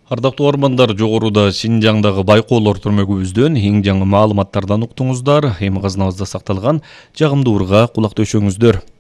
Ардактуу армандар, жогоруда Шинжаңдагы байкоолор түрмөгүбүздөн эң жаңы маалыматтардан уктуңуздар. Эми кызынабызда сакталган жагымдуу ырга кулак төшөңүздөр.